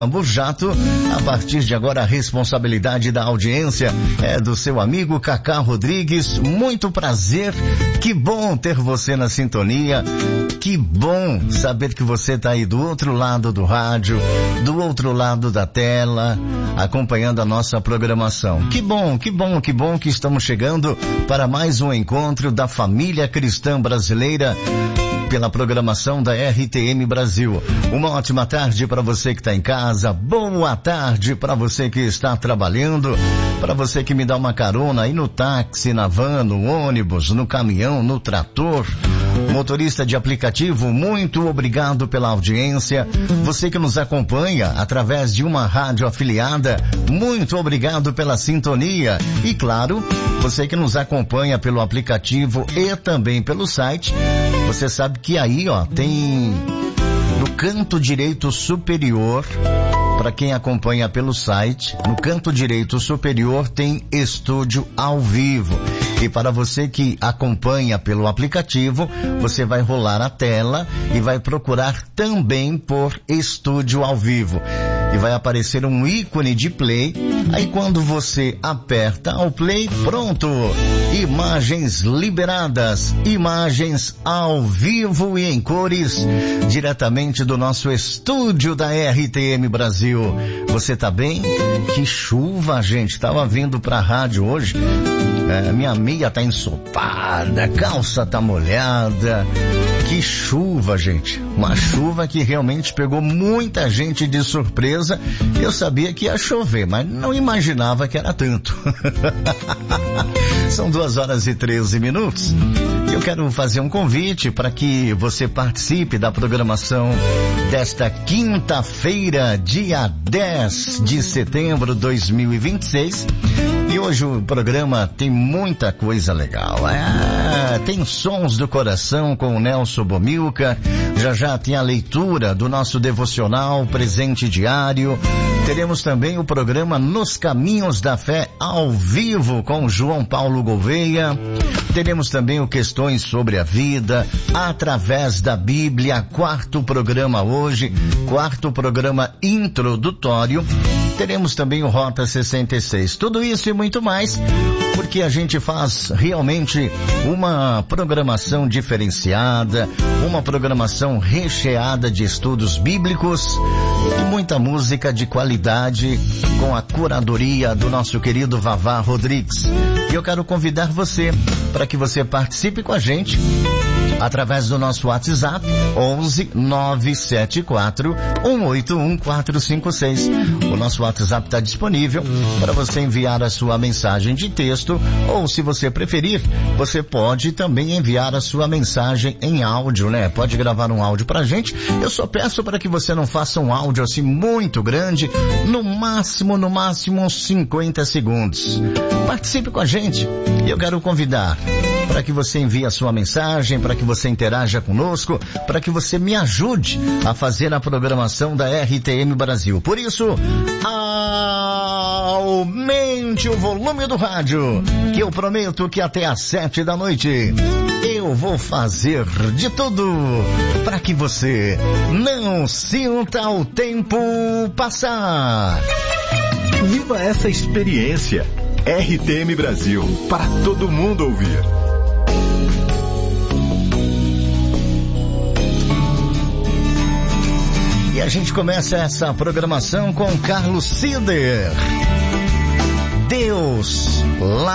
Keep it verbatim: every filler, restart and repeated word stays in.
Jato, a partir de agora a responsabilidade da audiência é do seu amigo Cacá Rodrigues. Muito prazer, que bom ter você na sintonia, que bom saber que você está aí do outro lado do rádio, do outro lado da tela, acompanhando a nossa programação. Que bom, que bom, que bom que estamos chegando para mais um encontro da família cristã brasileira pela programação da R T M Brasil. Uma ótima tarde para você que está em casa, boa tarde para você que está trabalhando, para você que me dá uma carona aí no táxi, na van, no ônibus, no caminhão, no trator, motorista de aplicativo, muito obrigado pela audiência. Você que nos acompanha através de uma rádio afiliada, muito obrigado pela sintonia. E claro, você que nos acompanha pelo aplicativo e também pelo site, você sabe que aí, ó, tem no canto direito superior, para quem acompanha pelo site, no canto direito superior tem estúdio ao vivo. E para você que acompanha pelo aplicativo, você vai rolar a tela e vai procurar também por estúdio ao vivo. E vai aparecer um ícone de play. Aí quando você aperta ao play, pronto! Imagens liberadas, imagens ao vivo e em cores, diretamente do nosso estúdio da R T M Brasil. Você tá bem? Que chuva, gente! Tava vindo pra rádio hoje. É, minha meia tá ensopada, a calça tá molhada. Que chuva, gente. Uma chuva que realmente pegou muita gente de surpresa. Eu sabia que ia chover, mas não imaginava que era tanto. São duas horas e treze minutos. Eu quero fazer um convite para que você participe da programação desta quinta-feira, dia dez de setembro de dois mil e vinte e seis. E hoje o programa tem muita coisa legal. É, tem Sons do Coração com o Nelson Bomilcar. Já já tem a leitura do nosso devocional Presente Diário. Teremos também o programa Nos Caminhos da Fé ao vivo com João Paulo Gouveia. Teremos também o Questões sobre a Vida através da Bíblia, quarto programa hoje, quarto programa introdutório. Teremos também o Rota sessenta e seis. Tudo isso e muito mais, porque a gente faz realmente uma programação diferenciada, uma programação recheada de estudos bíblicos e muita música de qualidade com a curadoria do nosso querido Vavá Rodrigues. E eu quero convidar você para que você participe com a gente através do nosso WhatsApp onze nove sete quatro um oito um quatro cinco seis. O nosso WhatsApp está disponível para você enviar a sua mensagem de texto, ou se você preferir, você pode também enviar a sua mensagem em áudio, né? Pode gravar um áudio pra gente. Eu só peço para que você não faça um áudio assim muito grande, no máximo, no máximo uns cinquenta segundos. Participe com a gente e eu quero convidar para que você envie a sua mensagem, para que você interaja conosco, para que você me ajude a fazer a programação da R T M Brasil. Por isso, aumente o volume do rádio, que eu prometo que até às sete da noite eu vou fazer de tudo para que você não sinta o tempo passar. Viva essa experiência. R T M Brasil, para todo mundo ouvir. E a gente começa essa programação com Carlos Cider. Deus lá